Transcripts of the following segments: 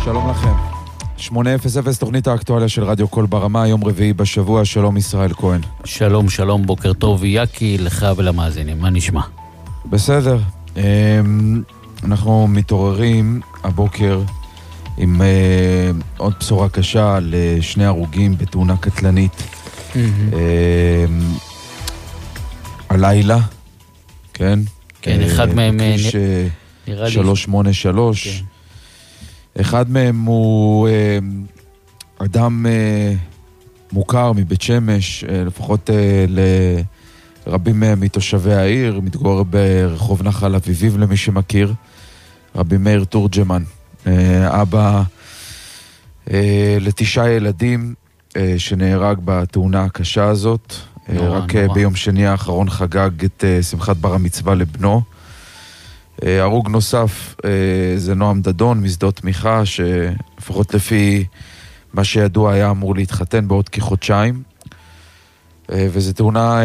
שלום לכם. 8:00 תוכנית האקטואליה של רדיו קול ברמה, יום רביעי בשבוע. שלום ישראל כהן. שלום, שלום, בוקר טוב, יקי, לך ולמאזינים, מה נשמע? בסדר. אנחנו מתעוררים הבוקר עם עוד בשורה קשה לשני הרוגים בתאונה קטלנית. הלילה, כן? כן, אחד מהם בכביש 383. אחד מהם הוא אדם מוכר מבית שמש, לפחות לרבים מתושבי העיר, מתגורר ברחוב נחל אביביב למי שמכיר, רבי מאיר תורג'מן, אבא ל9 ילדים שנהרג בתאונה הקשה הזאת. רק ביום שני האחרון חגג את שמחת בר המצווה לבנו. הרוג נוסף זה נועם דדון משדות מיכה, שלפחות לפי מה שידוע היה אמור להתחתן בעוד כחודשיים, וזו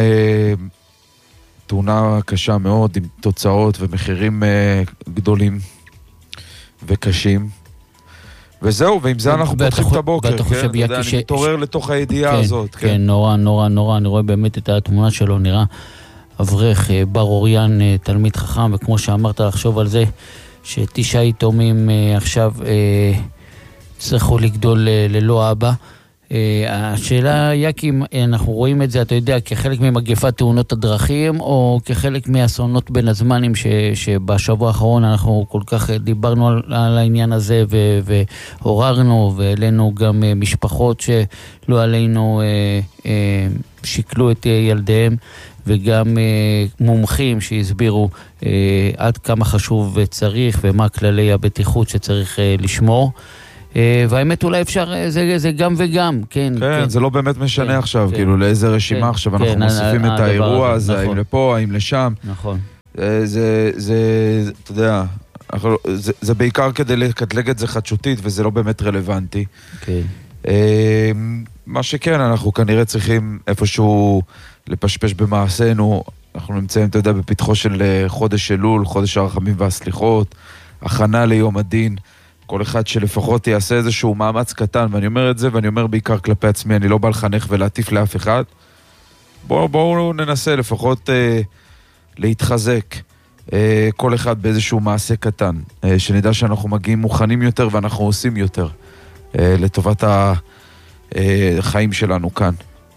תאונה קשה מאוד עם תוצאות ומחירים גדולים וקשים. וזהו, ועם זה אנחנו פותחים את הבוקר, אני מתעורר לתוך הידיעה הזאת. כן, נורא, נורא, נורא, אני רואה באמת את התמונה שלו, נראה אברך, בר אוריין, תלמיד חכם, וכמו שאמרת, לחשוב על זה ש9 יתומים עכשיו צריכו לגדול ללא אבא. השאלה, יקי, אנחנו רואים את זה, אתה יודע, כחלק ממגפת תאונות הדרכים, או כחלק מהאסונות בין הזמנים, שבשבוע האחרון אנחנו כל כך דיברנו על העניין הזה, והוררנו, ואלינו גם משפחות שלא עלינו שיקלו את ילדיהם, וגם מומחים שהסבירו עד כמה חשוב וצריך, ומה כללי הבטיחות שצריך לשמור. והאמת אולי אפשר, זה גם וגם, כן. כן, זה לא באמת משנה עכשיו, כאילו לאיזה רשימה עכשיו אנחנו מוסיפים את האירוע הזה, האם לפה, האם לשם. נכון. זה, אתה יודע, זה בעיקר כדי לקטלג את זה חדשותית, וזה לא באמת רלוונטי. כן. מה שכן, אנחנו כנראה צריכים איפשהו לפשפש במעשינו. אנחנו נמצאים, אתה יודע, בפתחו של חודש אלול, חודש הרחמים והסליחות, הכנה ליום הדין. כל אחד שלפחות יעשה איזשהו מאמץ קטן, ואני אומר את זה, ואני אומר בעיקר כלפי עצמי, אני לא בא לחנך ולהטיף לאף אחד. בואו ננסה לפחות להתחזק, כל אחד באיזשהו מעשה קטן, שנדע שאנחנו מגיעים מוכנים יותר ואנחנו עושים יותר, לטובת החיים שלנו כאן.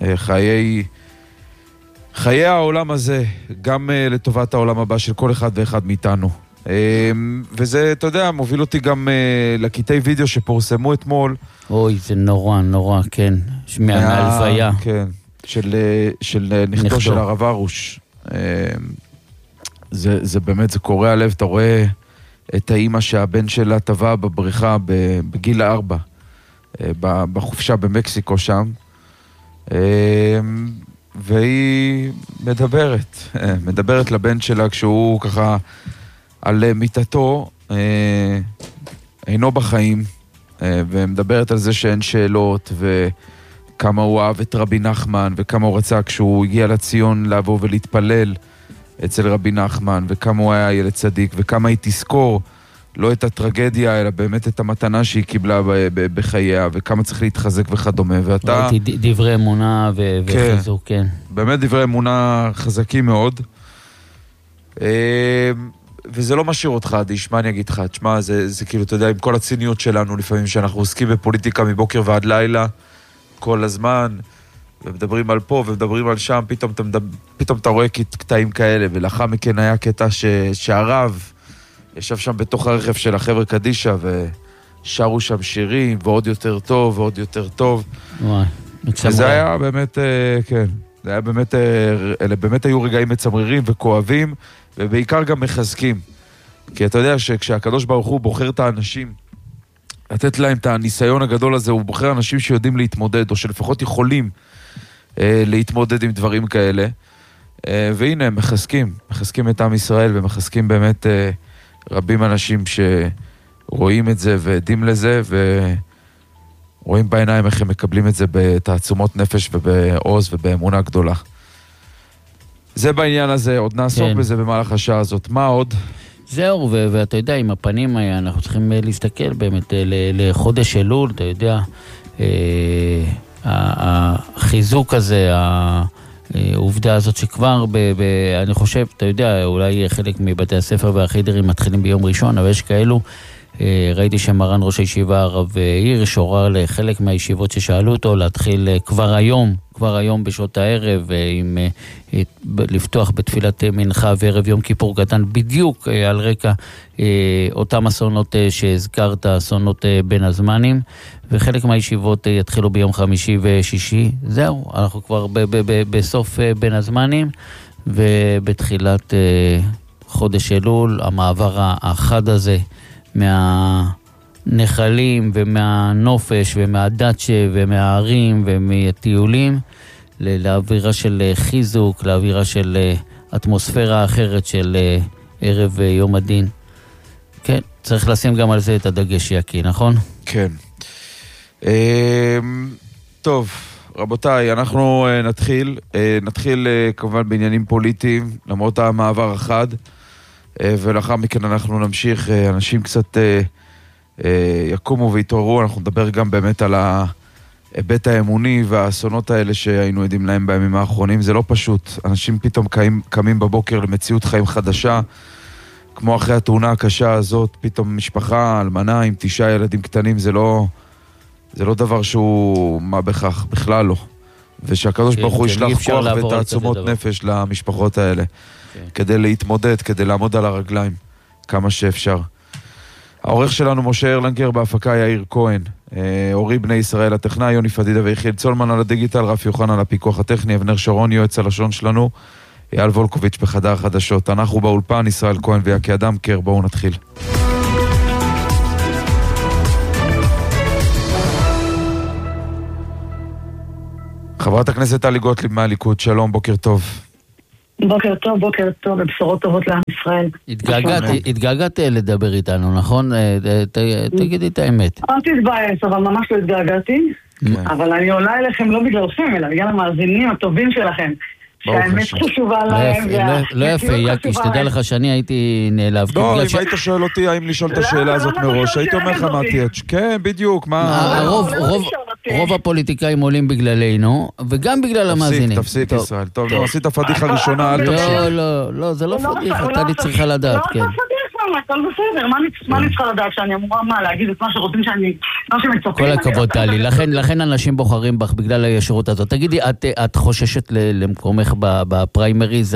חיי העולם הזה, גם לטובת העולם הבא של כל אחד ואחד מאיתנו. וזה, אתה יודע, מוביל אותי גם לקטעי וידאו שפורסמו אתמול. אוי, זה נורא, נורא, כן. מההלוויה. כן, של נכדו של הרב ארוש. זה באמת, זה קורע לב. אתה רואה את האמא שהבן שלה טבע בבריכה בגיל 4, בחופשה במקסיקו שם. והיא מדברת לבן שלה כשהוא ככה על מיטתו, אינו בחיים, ומדברת על זה שאין שאלות, וכמה הוא אהב את רבי נחמן, וכמה הוא רצה כשהוא הגיע לציון לעבור ולהתפלל אצל רבי נחמן, וכמה הוא היה ילד צדיק, וכמה היא תזכור לא את הטרגדיה, אלא באמת את המתנה שהיא קיבלה בחייה, וכמה צריך להתחזק וכדומה. ואתה... דברי אמונה וחיזוק, כן. באמת דברי אמונה חזקים מאוד. וזה לא משאיר אותך, מה אני אגיד לך? תשמע, זה כאילו, אתה יודע, עם כל הציניות שלנו, לפעמים שאנחנו עוסקים בפוליטיקה מבוקר ועד לילה, כל הזמן, ומדברים על פה ומדברים על שם, פתאום אתה רואה קטעים כאלה, ולאחר מכן היה קטע שהרב ישב שם בתוך הרכב של החבר קדישה, ושרו שם שירים, ועוד יותר טוב, ועוד יותר טוב. וואי, וזה היה באמת, כן, זה היה באמת, אלה באמת היו רגעים מצמררים וכואבים, ובעיקר גם מחזקים. כי אתה יודע שכשהקדוש ברוך הוא בוחר את האנשים, לתת להם את הניסיון הגדול הזה, הוא בוחר אנשים שיודעים להתמודד, או שלפחות יכולים להתמודד עם דברים כאלה. והנה, הם מחזקים את עם ישראל, ומחזקים באמת רבים אנשים שרואים את זה ועדים לזה, ורואים בעיניים איך הם מקבלים את זה בתעצומות נפש ובעוז ובאמונה גדולה. זה בעניין הזה, עוד נעסוק בזה במהלך השעה הזאת. מה עוד? זהו, ואתה יודע, עם הפנים אנחנו צריכים להסתכל באמת לחודש אלול, אתה יודע, החיזוק הזה, העובדה הזאת שכבר, אני חושב, אתה יודע, אולי חלק מבתי הספר והחיידרים מתחילים ביום ראשון, אבל יש כאלו, ראיתי שמרן ראש הישיבה הרב הירש הורה לחלק מהישיבות ששאלו אותו להתחיל כבר היום בשעות הערב, לפתוח בתפילת מנחה וערב יום כיפור קטן, בדיוק על רקע אותם אסונות שהזכרת, אסונות בין הזמנים, וחלק מהישיבות יתחילו ביום חמישי ושישי. זהו, אנחנו כבר בסוף בין הזמנים, ובתחילת חודש אלול, המעבר החד הזה מהנחלים ומהנופש ומהדאצ'ה ומהערים ומהטיולים לאווירה של חיזוק, לאווירה של אטמוספירה אחרת של ערב יום הדין. כן, צריך לשים גם על זה את הדגש, יקי, נכון? כן. טוב, רבותיי, אנחנו נתחיל כמובן בעניינים פוליטיים, למרות המעבר החד, ולאחר מכן אנחנו נמשיך, אנשים קצת יקומו ויתעוררו, אנחנו נדבר גם באמת על ההיבט האמוני והאסונות האלה שהיינו עדים להם בימים האחרונים. זה לא פשוט, אנשים פתאום קמים בבוקר למציאות חיים חדשה, כמו אחרי התאונה הקשה הזאת, פתאום משפחה, אלמנה עם 9 ילדים קטנים, זה לא דבר שהוא מה בכך, בכלל לא. ושהקדוש ברוך הוא ישלח כוח ותעצומות נפש למשפחות האלה, כדי להתמודד, כדי לעמוד על הרגליים, כמה שאפשר. העורך שלנו משה ארלנגר, בהפקה יאיר כהן, אורי בני ישראל הטכנאי, יוני פדידה ויחיאל צולמן על הדיגיטל, רפי יוחנן על הפיקוח הטכני, אבנר שרון יועץ הלשון שלנו, אייל וולקוביץ' בחדר החדשות. אנחנו באולפן, ישראל כהן ויקי אדמקר. בואו נתחיל. חברת הכנסת טלי גוטליב מהליכוד, שלום, בוקר טוב. בוקר טוב, ובשורות טובות לעם ישראל. התגעגעת לדבר איתנו, נכון? תגידי את האמת. אל תתבאס, אבל ממש לא התגעגעתי. אבל אני עולה אליכם לא בגללכם, אלא בגלל המאזינים הטובים שלכם. שהאמת חשובה להם. לא יפה, יקי, שתדע לך שאני הייתי נעלב. לא, אם היית שואל אותי האם לשאול את השאלה הזאת מראש, הייתי אומר לך מה תהיה. כן, בדיוק, מה... רוב הפוליטיקאים עולים בגללנו, וגם בגלל המאזינים. תפסיק ישראל. טוב, עשית פדיחה ראשונה, אל תמשיך. לא, זה לא פדיחה, אתה צריכה לדעת, כן. הכל בסדר, מה אני צריכה לדעת שאני אמורה מה, להגיד את מה שרוצים שאני, מה שמצפים. כל הכבוד טלי, לכן אנשים בוחרים בך בגלל הישירות הזאת. תגידי, את חוששת למקומך בפריימריז,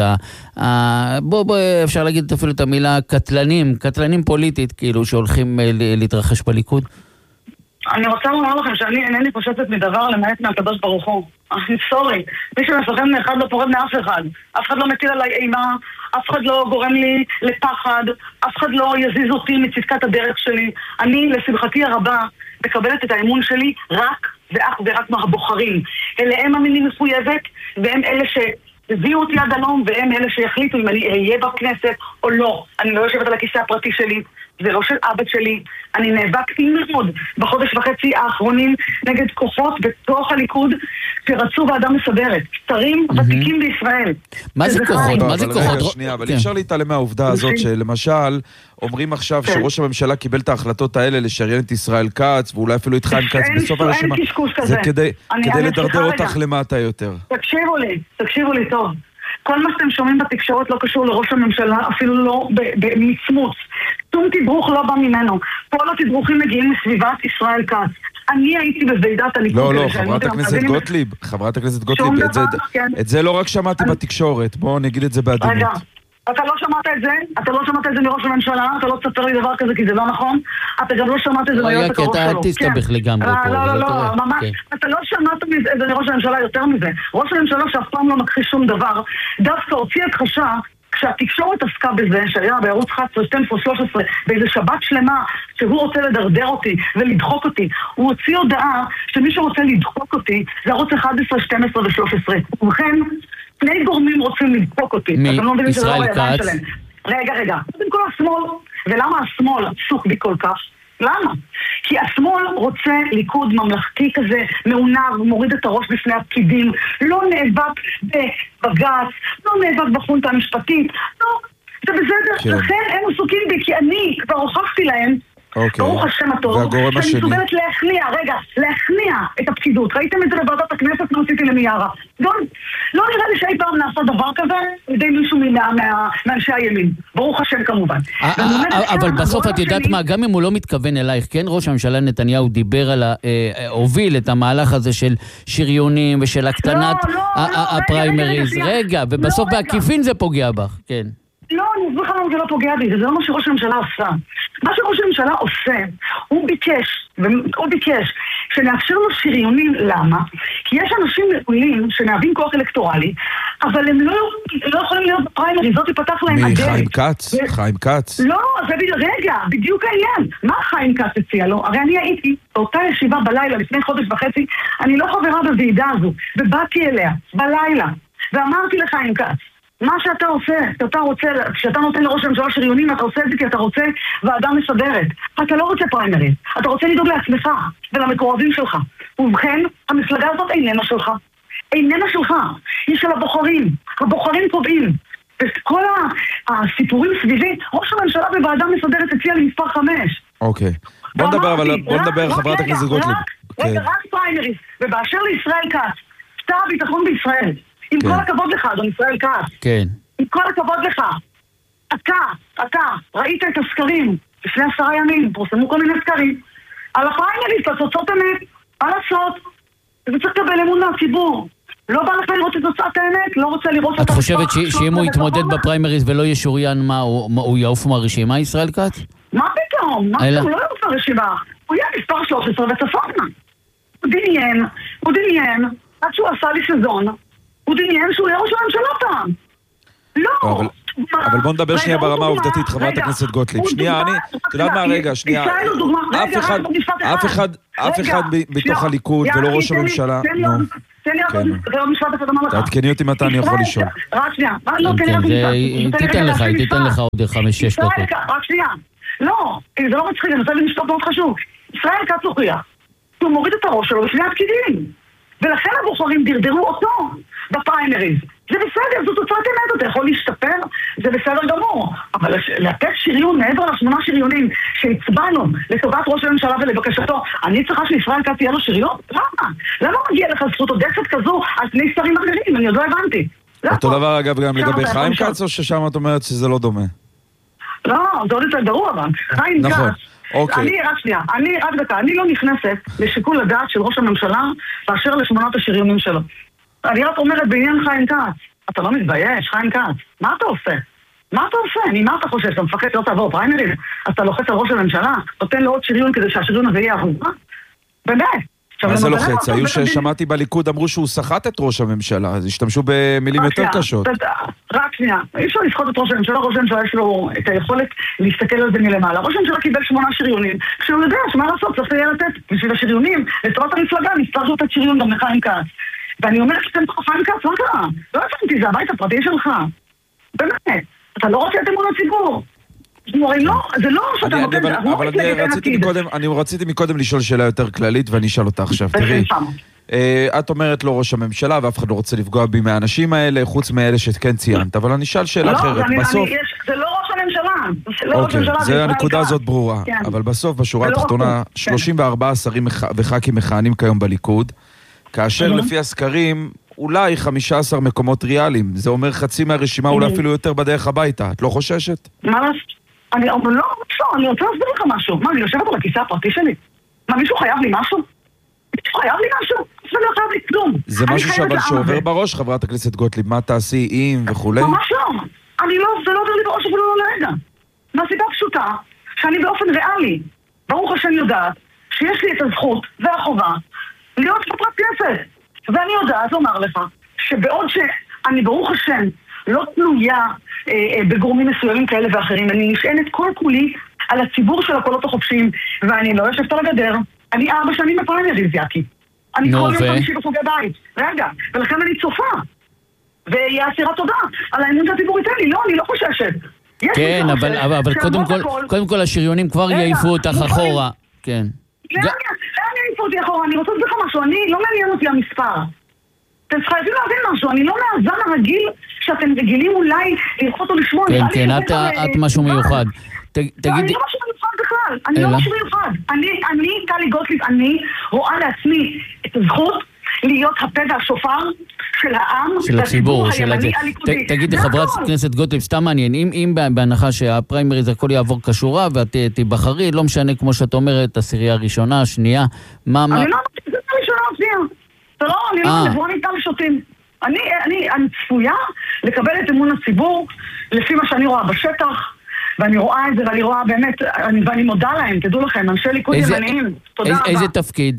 בוא אפשר להגיד אפילו את המילה קטלנים פוליטית, כאילו שהולכים להתרחש בליכוד? אני רוצה לומר לכם שאני אינני פושטת מדבר למעט מהקדוש ברוך הוא. סורי, מי שמפחד מאחד לא פורד מאף אחד. אף אחד לא מטיל עליי אימה, אף אחד לא גורם לי לפחד, אף אחד לא יזיז אותי מצדקת הדרך שלי. אני, לשמחתי הרבה, מקבלת את האמון שלי רק ואך ורק מהבוחרים. אליהם אני מחויבת, והם אלה שהביאו אותי עד הלום, והם אלה שיחליטו אם אני אהיה בכנסת או לא. אני לא יושבת על הכיסא הפרטי שלי, זה לא של אבא שלי. אני נאבקתי מאוד בחודש וחצי האחרונים נגד כוחות בתוך הליכוד שרצו ועדה מסדרת, שרים ותיקים בישראל. מה זה כוחות? מה זה כוחות? שנייה, אבל אי אפשר להתעלם מהעובדה הזאת שלמשל אומרים עכשיו שראש הממשלה קיבל את ההחלטות האלה לשריין את ישראל כץ, ואולי אפילו את חיים כץ בסוף הרשימה. זה כדי לדרדר אותך למטה יותר. תקשיבו לי טוב. כל מה שאתם שומעים בתקשורת לא קשור לראש הממשלה, אפילו לא במצמוץ. שום תדרוך לא בא ממנו. כל התדרוכים מגיעים מסביבת ישראל כץ. אני הייתי בוועידת הליכוד. לא, חברת הכנסת גוטליב, את זה לא רק שמעתי בתקשורת. בואו נגיד את זה בעדינות. רגע, אתה לא שמעת את זה מראש הממשלה, אתה לא תספר לי דבר כזה כי זה לא נכון, אתה גם לא שמעת את זה מהיועץ הקרוב שלו. אתה תסתבך לגמרי פה. לא, ממש, אתה לא שמעת את זה מראש הממשלה יותר מזה. ראש הממשלה שאף פעם לא מכחיש שום דבר, דווקא הוציא הכחשה כשהתקשורת עסקה בזה, שהיה בערוץ 11, 12, 13, באיזה שבת שלמה, שהוא רוצה לדרדר אותי ולדחוק אותי. הוא הוציא הודעה שמי שרוצה לדחוק אותי זה ערוץ 11, 12 ו-13. ובכן, שני גורמים רוצים לדחוק אותי. מישראל כץ. רגע. קודם כל השמאל. ולמה השמאל עסוק בי כל כך? למה? כי השמאל רוצה ליכוד ממלכתי כזה, מעונב, מוריד את הראש בפני הפקידים, לא נאבק בבג"ץ, לא נאבק בחונטה המשפטית, לא, זה בסדר, לכן הם עסוקים בי, כי אני כבר הוכחתי להם, ברוך השם הטוב, שאני מסוגלת להכניע את הפקידות. ראיתם את זה בוועדת הכנסת, לא עשיתי למיארה. לא נראה לי שאי פעם נעשה דבר כזה, לידי מישהו מאנשי הימין. ברוך השם כמובן. אבל בסוף את יודעת מה, גם אם הוא לא מתכוון אלייך, כן, ראש הממשלה נתניהו דיבר על, הוביל את המהלך הזה של שריונים ושל הקטנת הפריימריז. רגע, ובסוף בעקיפין זה פוגע בך, כן. לא, אני אסביר לך למה זה לא פוגע בי, זה לא מה שראש הממשלה עושה. מה שראש הממשלה עושה, הוא ביקש שנאפשר לו שריונים. למה? כי יש אנשים מעולים שמהווים כוח אלקטורלי, אבל הם לא יכולים להיות בפריימריז, זאת תפתח להם הדלת. חיים כץ? לא, זה בדיוק העניין. מה חיים כץ הציע לו? הרי אני הייתי באותה ישיבה בלילה, לפני חודש וחצי, אני לא חברה בוועידה הזו, ובאתי אליה, בלילה, ואמרתי לחיים כץ, מה שאתה עושה, כשאתה נותן לראש הממשלה שריונים, אתה עושה את זה כי אתה רוצה ועדה מסדרת. אתה לא רוצה פריימריז, אתה רוצה לדאוג לעצמך ולמקורבים שלך. ובכן, המפלגה הזאת איננה שלך. היא של הבוחרים. הבוחרים קובעים. וכל הסיפורים סביבי, ראש הממשלה בוועדה מסדרת הציע למספר 5. אוקיי. בוא נדבר, חברת הכנסת גוטליב. רק פריימריז. ובאשר לישראל כץ, שר הביטחון בישראל. עם כל הכבוד לך, אדון ישראל כץ. כן. עם כל הכבוד לך. אתה, ראית את הסקרים לפני 10 ימים, פורסמו כל מיני סקרים. על הפריימריז, התוצאות אמת, מה לעשות? זה צריך לקבל אמון מהציבור. לא בא לך לראות את תוצאת האמת, לא רוצה לראות את חושבת שאם הוא יתמודד בפריימריז ולא ישוריין, מה, הוא יעוף מהרשימה, ישראל כץ? מה פתאום? הוא לא יעוף מהרשימה. הוא יהיה מספר 13 וצפונה. הוא דמיין, עד שהוא עשה לי סזון, הוא דמיין שהוא יהיה ראש הממשלה פעם. לא. אבל בוא נדבר שנייה ברמה העובדתית, חברת הכנסת גוטליב. שנייה, אתה יודעת מה, רגע, שנייה. אף אחד בתוך הליכוד ולא ראש הממשלה. תן לי רק עוד משפט אחד אמר לך. תעדכני אותי מתי אני יכול לשאול. רק שנייה. לא, תן לי רק משפט. תיתן לך עוד 5-6 דקות. רק שנייה. לא, זה לא מצחיק, אני רוצה למשפט מאוד חשוב. ישראל כץ הוכיח. הוא מוריד את הראש שלו לפני הפקידים. ולכן הבוחרים דרדרו אותו בפריימריז. זה בסדר, זו תוצאת אמת, אתה יכול להשתפר, זה בסדר גמור. אבל לתת שריון מעבר ל8 שריונים שהצבענו לטובת ראש הממשלה ולבקשתו, אני צריכה שישראל כץ יהיה לו שריון? למה? למה מגיע לך זכות עודפת כזו על פני שרים אחרים? אני עוד לא הבנתי. אותו דבר אגב גם לגבי חיים כץ, או ששם את אומרת שזה לא דומה? לא, זה עוד יותר גרוע, אבל חיים כץ. אני לא נכנסת לשיקול הדעת של ראש הממשלה באשר ל8 השריונים שלו. אני רק אומרת בעניין חיים כץ, אתה לא מתבייש, חיים כץ, מה אתה עושה? מה אתה חושב? אתה מפחד לא תעבור פריימריז? אתה לוחץ על ראש הממשלה? נותן לו עוד שריון כדי שהשריון הזה יהיה עבודה? באמת. מה זה לוחץ? היו ששמעתי בליכוד אמרו שהוא סחט את ראש הממשלה, אז השתמשו במילים יותר קשות. רק שנייה, אי אפשר לסחוט את ראש הממשלה, ראש הממשלה יש לו את היכולת להסתכל על זה מלמעלה. ראש הממשלה קיבל 8 שריונים, כשהוא יודע שמה לעשות, צריך יהיה לתת בשביל השריונים, לטובת המפלגה, נצטרך לתת שריון גם לחיים כץ. ואני אומרת שאתם חיים כץ, מה קרה? לא הבנתי, זה הבית הפרטי שלך. באמת, אתה לא רוצה את אמון הציבור. זה לא שאתה נותן, אבל אני רציתי מקודם לשאול שאלה יותר כללית ואני אשאל אותה עכשיו. תראי, את אומרת לא ראש הממשלה ואף אחד לא רוצה לפגוע בי מהאנשים האלה, חוץ מאלה שכן ציינת, אבל אני אשאל שאלה אחרת. זה לא ראש הממשלה. אוקיי, זה הנקודה הזאת ברורה. אבל בסוף בשורה התחתונה 34 שרים וח"כים מכהנים כיום בליכוד, כאשר לפי הסקרים אולי 15 מקומות ריאליים. זה אומר חצי מהרשימה, אולי אפילו יותר בדרך הביתה. את לא חוששת? מה לעשות? אני רוצה להסביר לך משהו. מה, אני יושבת על הכיסא הפרטי שלי? מה, מישהו חייב לי משהו? זה לא חייב לי כלום. זה משהו שעובר בראש, חברת הכנסת גוטליב, מה תעשי עם וכולי? ממש לא. זה לא עובר לי בראש אפילו לא לרגע. מהסיבה פשוטה, שאני באופן ריאלי, ברוך השם יודעת, שיש לי את הזכות והחובה להיות חברת כנסת. ואני יודעת לומר לך, שבעוד שאני ברוך השם לא תלויה בגורמים מסוימים כאלה ואחרים, אני נשענת כל כולי על הציבור של הקולות החופשיים, ואני לא יושבת על הגדר. אני 4 שנים בפריימריז, יאקי. אני כל יום 50 בסוגי בית. רגע, ולכן אני צופה. ויהיה אסירת תודה על האמון שהציבור ייתן לי. לא, אני לא חוששת. כן, אבל קודם כל השריונים כבר יעיפו אותך אחורה. כן. לאן יעיפו אותי אחורה? אני רוצה לדבר לך משהו. לא מעניין אותי המספר. אתם חייבים להבין משהו, אני לא מהזן הרגיל שאתם רגילים אולי ללחוץ או לשמוע. כן, את משהו מיוחד. אני לא משהו מיוחד בכלל, אני לא משהו מיוחד. אני, טלי גוטליב, אני רואה לעצמי את הזכות להיות הפה והשופר של העם, של הציבור, של הזה. תגידי, חברת כנסת גוטליב, סתם מעניין, אם בהנחה שהפריימריז הכל יעבור כשורה ואת תבחרי, לא משנה כמו שאת אומרת, עשירייה הראשונה, שנייה, מה... אני לא זה הראשונה, שנייה. אתה לא, אני לא נבוא ניתן לשוטים. אני צפויה לקבל את אמון הציבור לפי מה שאני רואה בשטח, ואני רואה את זה, ואני רואה באמת, ואני מודה להם, תדעו לכם, אנשי ליכוד ימניים, תודה רבה. איזה תפקיד?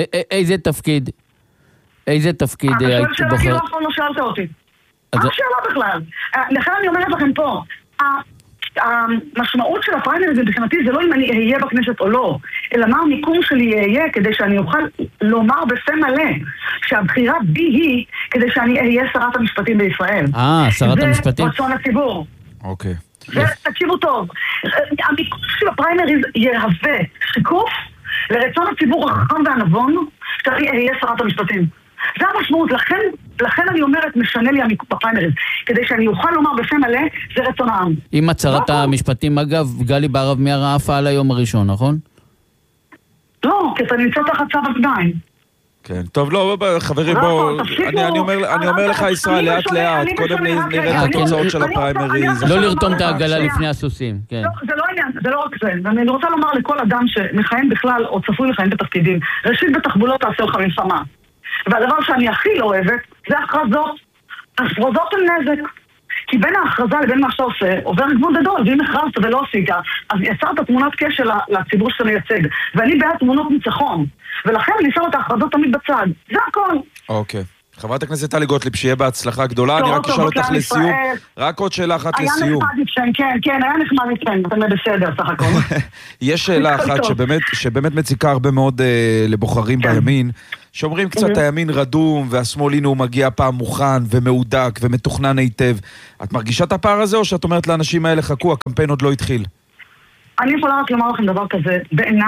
איזה תפקיד היית בוחרת? השאלה כאילו אף פעם לא שאלת אותי. אף שאלה בכלל. לכן אני אומרת לכם פה, המשמעות של הפריימריז מבחינתי זה לא אם אני אהיה בכנסת או לא, אלא מה המיקום שלי יהיה כדי שאני אוכל לומר בפה מלא שהבחירה בי היא כדי שאני אהיה שרת המשפטים בישראל. שרת המשפטים? זה רצון הציבור. אוקיי. תקשיבו טוב, המיקום של הפריימריז יהווה שיקוף לרצון הציבור החכם והנבון שאני אהיה שרת המשפטים. זה המשמעות, לכן אני אומרת, משנה לי בפריימריז, כדי שאני אוכל לומר בפה מלא, זה רצון העם. עם הצהרת המשפטים, אגב, גלי בהרב מיארה עפה על היום הראשון, נכון? לא, כי אתה נמצא תחת צו על תנאי. כן, טוב, לא, חברים, בואו, אני אומר לך, ישראל, לאט לאט, קודם נראה את התוצאות של הפריימריז. לא לרתום את העגלה לפני הסוסים, כן. זה לא עניין, זה לא רק זה. ואני רוצה לומר לכל אדם שמכהן בכלל, או צפוי לכהן בתפקידים, ראשית בתחבולות תעשה לך מלחמה. והדבר שאני הכי לא אוהבת, זה הכרזות. הכרזות הן נזק. כי בין ההכרזה לבין מה שאתה עושה, עובר גבול גדול, ואם הכרזת ולא עשית, אז יצרת תמונת קשר לציבור שאתה מייצג. ואני בעד תמונות ניצחון. ולכן אני שם את ההכרזות תמיד בצד. זה הכל. אוקיי. חברת הכנסת טלי גוטליב, שיהיה בהצלחה גדולה. אני רק אשאל אותך לסיום. רק עוד שאלה אחת לסיום. היה נחמד איתכם, כן, היה נחמד איתכם. אתם בסדר, סך הכל. יש שאלה אחת שבאמת מציקה הרבה מאוד לבוחרים בימין, שאומרים קצת הימין רדום, והשמאל הנה הוא מגיע פעם מוכן ומעודק ומתוכנן היטב. את מרגישה את הפער הזה, או שאת אומרת לאנשים האלה חכו, הקמפיין עוד לא התחיל? אני יכולה רק לומר לכם דבר כזה.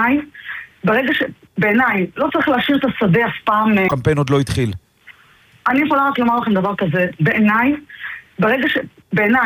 בעיניי, לא צריך להשאיר את השדה אף פעם... הקמפיין עוד לא התחיל. אני יכולה רק לומר לכם דבר כזה. בעיניי,